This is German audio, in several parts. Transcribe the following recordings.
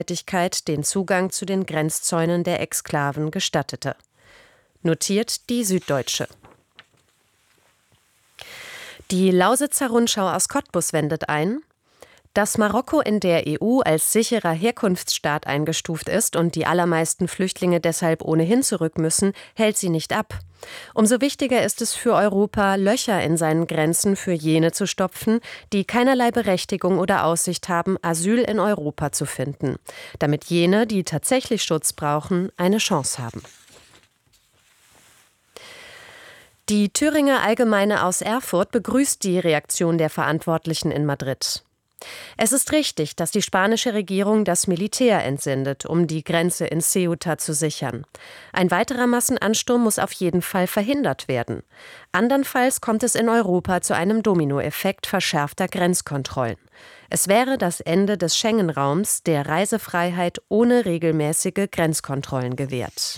den Zugang zu den Grenzzäunen der Exklaven gestattete. Notiert die Süddeutsche. Die Lausitzer Rundschau aus Cottbus wendet ein: Dass Marokko in der EU als sicherer Herkunftsstaat eingestuft ist und die allermeisten Flüchtlinge deshalb ohnehin zurück müssen, hält sie nicht ab. Umso wichtiger ist es für Europa, Löcher in seinen Grenzen für jene zu stopfen, die keinerlei Berechtigung oder Aussicht haben, Asyl in Europa zu finden, damit jene, die tatsächlich Schutz brauchen, eine Chance haben. Die Thüringer Allgemeine aus Erfurt begrüßt die Reaktion der Verantwortlichen in Madrid. Es ist richtig, dass die spanische Regierung das Militär entsendet, um die Grenze in Ceuta zu sichern. Ein weiterer Massenansturm muss auf jeden Fall verhindert werden. Andernfalls kommt es in Europa zu einem Dominoeffekt verschärfter Grenzkontrollen. Es wäre das Ende des Schengen-Raums, der Reisefreiheit ohne regelmäßige Grenzkontrollen gewährt.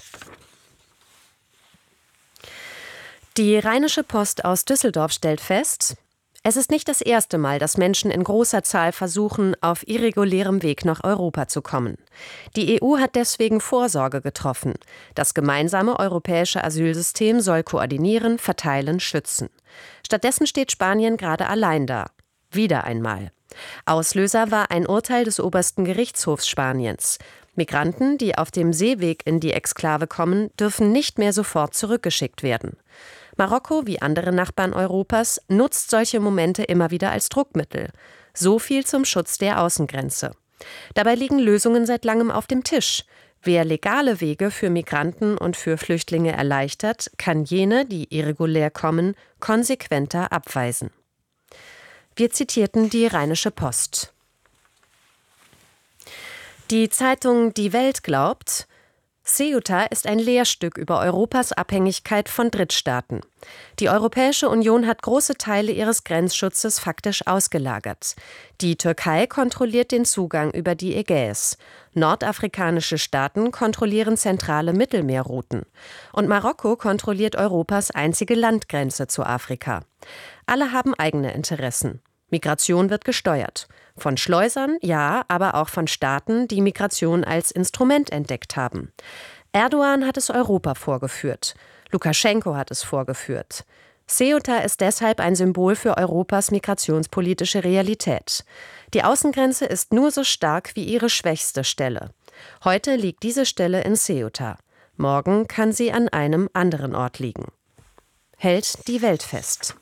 Die Rheinische Post aus Düsseldorf stellt fest: Es ist nicht das erste Mal, dass Menschen in großer Zahl versuchen, auf irregulärem Weg nach Europa zu kommen. Die EU hat deswegen Vorsorge getroffen. Das gemeinsame europäische Asylsystem soll koordinieren, verteilen, schützen. Stattdessen steht Spanien gerade allein da. Wieder einmal. Auslöser war ein Urteil des obersten Gerichtshofs Spaniens. Migranten, die auf dem Seeweg in die Exklave kommen, dürfen nicht mehr sofort zurückgeschickt werden. Marokko, wie andere Nachbarn Europas, nutzt solche Momente immer wieder als Druckmittel. So viel zum Schutz der Außengrenze. Dabei liegen Lösungen seit langem auf dem Tisch. Wer legale Wege für Migranten und für Flüchtlinge erleichtert, kann jene, die irregulär kommen, konsequenter abweisen. Wir zitierten die Rheinische Post. Die Zeitung Die Welt glaubt: Ceuta ist ein Lehrstück über Europas Abhängigkeit von Drittstaaten. Die Europäische Union hat große Teile ihres Grenzschutzes faktisch ausgelagert. Die Türkei kontrolliert den Zugang über die Ägäis. Nordafrikanische Staaten kontrollieren zentrale Mittelmeerrouten. Und Marokko kontrolliert Europas einzige Landgrenze zu Afrika. Alle haben eigene Interessen. Migration wird gesteuert. Von Schleusern, ja, aber auch von Staaten, die Migration als Instrument entdeckt haben. Erdogan hat es Europa vorgeführt. Lukaschenko hat es vorgeführt. Ceuta ist deshalb ein Symbol für Europas migrationspolitische Realität. Die Außengrenze ist nur so stark wie ihre schwächste Stelle. Heute liegt diese Stelle in Ceuta. Morgen kann sie an einem anderen Ort liegen. Hält die Welt fest.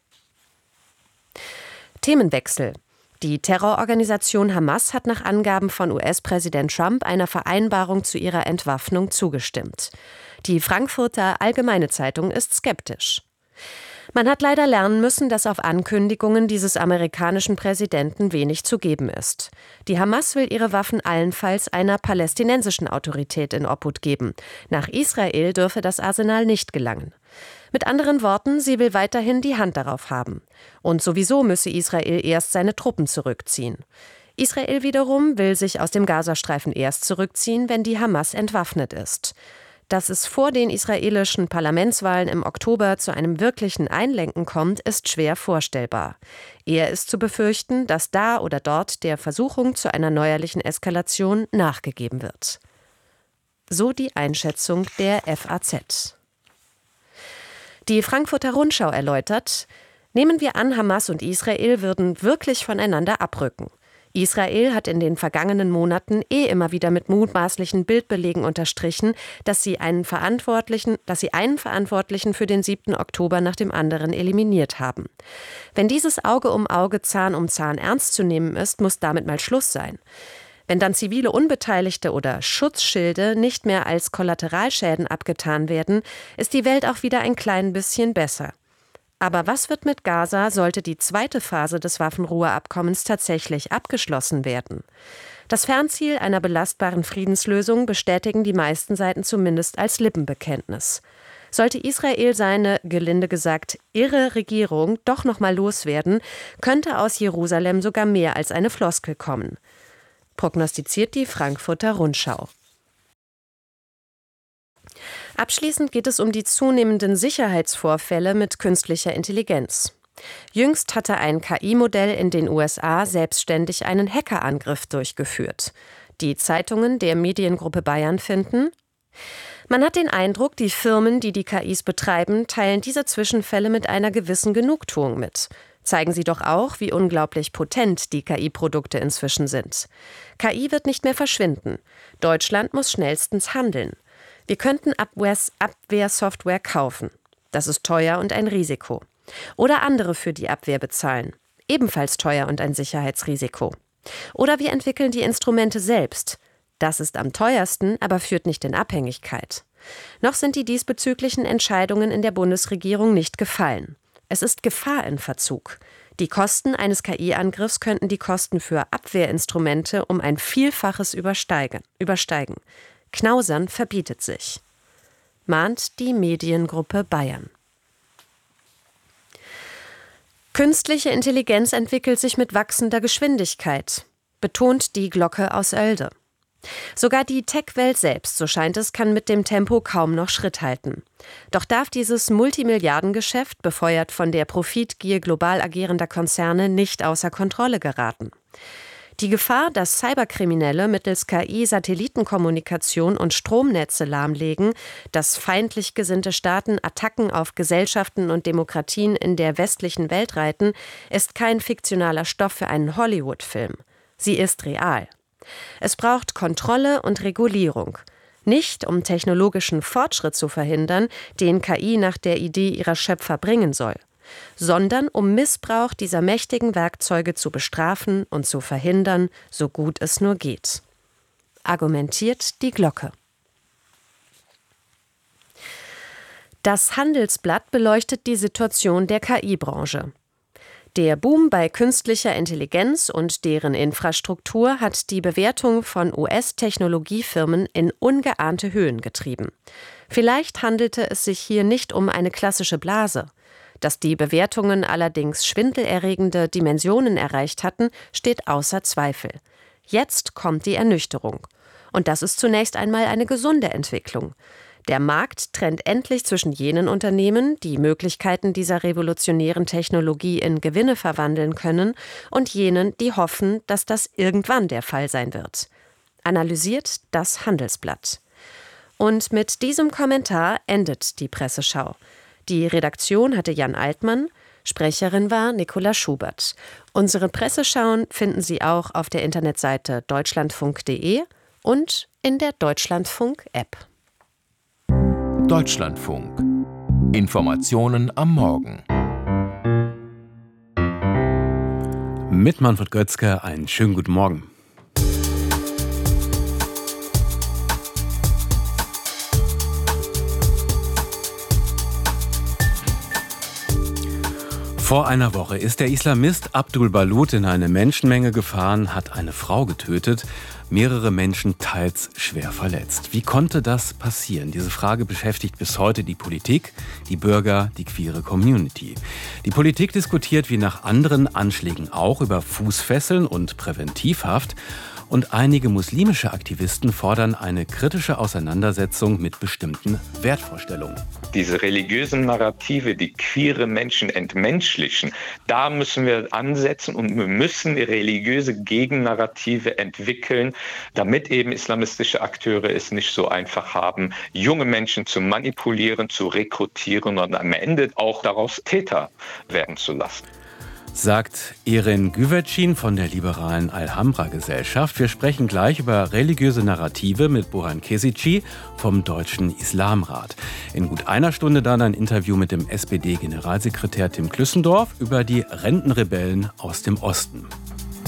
Themenwechsel. Die Terrororganisation Hamas hat nach Angaben von US-Präsident Trump einer Vereinbarung zu ihrer Entwaffnung zugestimmt. Die Frankfurter Allgemeine Zeitung ist skeptisch. Man hat leider lernen müssen, dass auf Ankündigungen dieses amerikanischen Präsidenten wenig zu geben ist. Die Hamas will ihre Waffen allenfalls einer palästinensischen Autorität in Obhut geben. Nach Israel dürfe das Arsenal nicht gelangen. Mit anderen Worten, sie will weiterhin die Hand darauf haben. Und sowieso müsse Israel erst seine Truppen zurückziehen. Israel wiederum will sich aus dem Gazastreifen erst zurückziehen, wenn die Hamas entwaffnet ist. Dass es vor den israelischen Parlamentswahlen im Oktober zu einem wirklichen Einlenken kommt, ist schwer vorstellbar. Eher ist zu befürchten, dass da oder dort der Versuchung zu einer neuerlichen Eskalation nachgegeben wird. So die Einschätzung der FAZ. Die Frankfurter Rundschau erläutert: Nehmen wir an, Hamas und Israel würden wirklich voneinander abrücken. Israel hat in den vergangenen Monaten immer wieder mit mutmaßlichen Bildbelegen unterstrichen, dass sie einen Verantwortlichen für den 7. Oktober nach dem anderen eliminiert haben. Wenn dieses Auge um Auge, Zahn um Zahn ernst zu nehmen ist, muss damit mal Schluss sein. Wenn dann zivile Unbeteiligte oder Schutzschilde nicht mehr als Kollateralschäden abgetan werden, ist die Welt auch wieder ein klein bisschen besser. Aber was wird mit Gaza, sollte die zweite Phase des Waffenruheabkommens tatsächlich abgeschlossen werden? Das Fernziel einer belastbaren Friedenslösung bestätigen die meisten Seiten zumindest als Lippenbekenntnis. Sollte Israel seine, gelinde gesagt, irre Regierung doch noch mal loswerden, könnte aus Jerusalem sogar mehr als eine Floskel kommen. Prognostiziert die Frankfurter Rundschau. Abschließend geht es um die zunehmenden Sicherheitsvorfälle mit künstlicher Intelligenz. Jüngst hatte ein KI-Modell in den USA selbstständig einen Hackerangriff durchgeführt. Die Zeitungen der Mediengruppe Bayern finden: Man hat den Eindruck, die Firmen, die die KIs betreiben, teilen diese Zwischenfälle mit einer gewissen Genugtuung mit. Zeigen sie doch auch, wie unglaublich potent die KI-Produkte inzwischen sind. KI wird nicht mehr verschwinden. Deutschland muss schnellstens handeln. Wir könnten Abwehrsoftware kaufen. Das ist teuer und ein Risiko. Oder andere für die Abwehr bezahlen. Ebenfalls teuer und ein Sicherheitsrisiko. Oder wir entwickeln die Instrumente selbst. Das ist am teuersten, aber führt nicht in Abhängigkeit. Noch sind die diesbezüglichen Entscheidungen in der Bundesregierung nicht gefallen. Es ist Gefahr in Verzug. Die Kosten eines KI-Angriffs könnten die Kosten für Abwehrinstrumente um ein Vielfaches übersteigen. Knausern verbietet sich, mahnt die Mediengruppe Bayern. Künstliche Intelligenz entwickelt sich mit wachsender Geschwindigkeit, betont die Glocke aus Oelde. Sogar die Tech-Welt selbst, so scheint es, kann mit dem Tempo kaum noch Schritt halten. Doch darf dieses Multimilliardengeschäft, befeuert von der Profitgier global agierender Konzerne, nicht außer Kontrolle geraten. Die Gefahr, dass Cyberkriminelle mittels KI Satellitenkommunikation und Stromnetze lahmlegen, dass feindlich gesinnte Staaten Attacken auf Gesellschaften und Demokratien in der westlichen Welt reiten, ist kein fiktionaler Stoff für einen Hollywood-Film. Sie ist real. Es braucht Kontrolle und Regulierung. Nicht, um technologischen Fortschritt zu verhindern, den KI nach der Idee ihrer Schöpfer bringen soll, sondern um Missbrauch dieser mächtigen Werkzeuge zu bestrafen und zu verhindern, so gut es nur geht. Argumentiert die Glocke. Das Handelsblatt beleuchtet die Situation der KI-Branche. Der Boom bei künstlicher Intelligenz und deren Infrastruktur hat die Bewertung von US-Technologiefirmen in ungeahnte Höhen getrieben. Vielleicht handelte es sich hier nicht um eine klassische Blase. Dass die Bewertungen allerdings schwindelerregende Dimensionen erreicht hatten, steht außer Zweifel. Jetzt kommt die Ernüchterung. Und das ist zunächst einmal eine gesunde Entwicklung. Der Markt trennt endlich zwischen jenen Unternehmen, die Möglichkeiten dieser revolutionären Technologie in Gewinne verwandeln können, und jenen, die hoffen, dass das irgendwann der Fall sein wird. Analysiert das Handelsblatt. Und mit diesem Kommentar endet die Presseschau. Die Redaktion hatte Jan Altmann, Sprecherin war Nicola Schubert. Unsere Presseschauen finden Sie auch auf der Internetseite deutschlandfunk.de und in der Deutschlandfunk-App. Deutschlandfunk. Informationen am Morgen. Mit Manfred Götzke einen schönen guten Morgen. Vor einer Woche ist der Islamist Abdul Balut in eine Menschenmenge gefahren, hat eine Frau getötet, mehrere Menschen teils schwer verletzt. Wie konnte das passieren? Diese Frage beschäftigt bis heute die Politik, die Bürger, die queere Community. Die Politik diskutiert wie nach anderen Anschlägen auch über Fußfesseln und Präventivhaft. Und einige muslimische Aktivisten fordern eine kritische Auseinandersetzung mit bestimmten Wertvorstellungen. Diese religiösen Narrative, die queere Menschen entmenschlichen, da müssen wir ansetzen und wir müssen religiöse Gegennarrative entwickeln, damit eben islamistische Akteure es nicht so einfach haben, junge Menschen zu manipulieren, zu rekrutieren und am Ende auch daraus Täter werden zu lassen. Sagt Erin Güvercin von der liberalen Alhambra-Gesellschaft. Wir sprechen gleich über religiöse Narrative mit Burhan Kesici vom Deutschen Islamrat. In gut einer Stunde dann ein Interview mit dem SPD-Generalsekretär Tim Klüssendorf über die Rentenrebellen aus dem Osten.